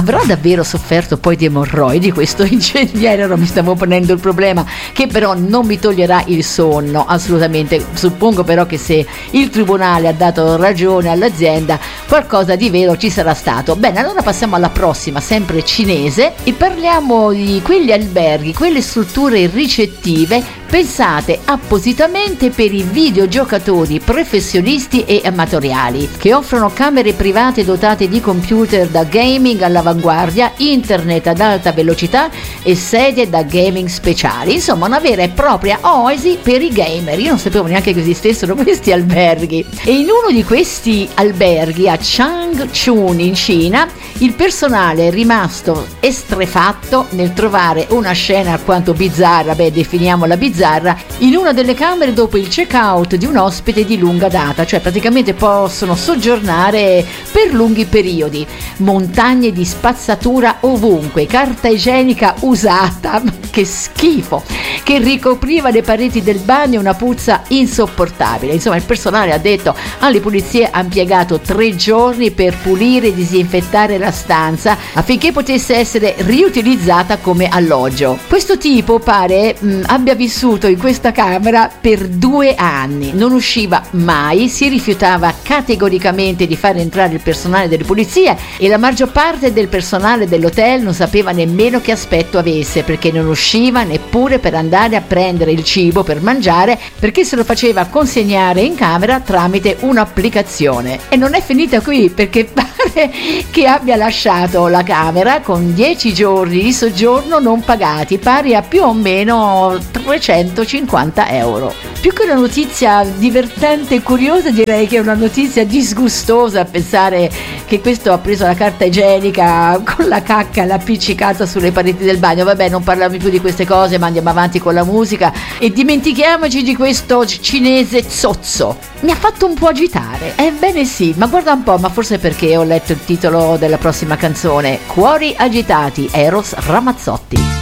avrà davvero sofferto poi di emorroidi questo ingegnere? Non mi stavo ponendo il problema, che però non mi toglierà il sonno assolutamente. Suppongo però che se il tribunale ha dato ragione all'azienda, qualcosa di vero ci sarà stato. Bene, allora passiamo alla prossima, sempre cinese, e parliamo di quegli alberghi, quelle strutture ricettive pensate appositamente per i videogiocatori professionisti e amatoriali, che offrono camere private dotate di computer da gaming all'avanguardia, internet ad alta velocità e sedie da gaming speciali. Insomma, una vera e propria oasi per i gamer. Io non sapevo neanche che esistessero questi alberghi. E in uno di questi alberghi a Changchun in Cina, il personale è rimasto estrefatto nel trovare una scena alquanto bizzarra, definiamola bizzarra, in una delle camere dopo il check-out di un ospite di lunga data, cioè praticamente possono soggiornare per lunghi periodi. Montagne di spazzatura ovunque, carta igienica usata, che schifo, che ricopriva le pareti del bagno, una puzza insopportabile. Insomma, il personale ha detto alle pulizie ha impiegato 3 giorni per pulire e disinfettare la stanza affinché potesse essere riutilizzata come alloggio. Questo tipo pare abbia vissuto in questa camera per 2 anni, non usciva mai, si rifiutava categoricamente di far entrare il personale delle pulizie e la maggior parte del personale dell'hotel non sapeva nemmeno che aspetto avesse, perché non usciva neppure per andare a prendere il cibo per mangiare, perché se lo faceva consegnare in camera tramite un'applicazione. E non è finita qui, perché pare che abbia lasciato la camera con 10 giorni di soggiorno non pagati, pari a più o meno 350 euro. Più che una notizia divertente e curiosa, direi che è una notizia disgustosa, pensare che questo ha preso la carta igienica con la cacca e l'ha appiccicata sulle pareti del bagno. Vabbè, non parliamo più di queste cose, ma andiamo avanti con la musica e dimentichiamoci di questo cinese zozzo. Mi ha fatto un po' agitare, ebbene sì, ma guarda un po', ma forse perché ho letto il titolo della prossima canzone, Cuori agitati, Eros Ramazzotti.